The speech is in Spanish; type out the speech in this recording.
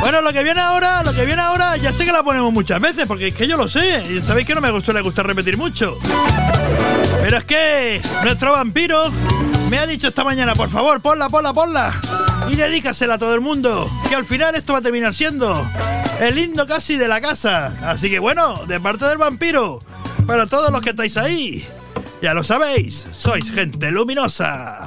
Bueno, lo que viene ahora, ya sé que la ponemos muchas veces, porque es que yo lo sé, y sabéis que no me suele gustar repetir mucho. Pero es que nuestro vampiro me ha dicho esta mañana, por favor, ponla, y dedícasela a todo el mundo, que al final esto va a terminar siendo el himno casi de la casa. Así que bueno, de parte del vampiro, para todos los que estáis ahí, ya lo sabéis, sois gente luminosa.